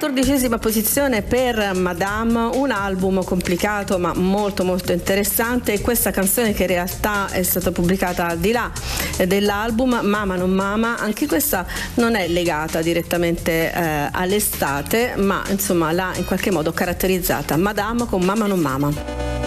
14ª posizione per Madame, un album complicato ma molto molto interessante, e questa canzone, che in realtà è stata pubblicata al di là dell'album, Mama non Mama, anche questa non è legata direttamente all'estate, ma insomma l'ha in qualche modo caratterizzata, Madame con Mama non Mama.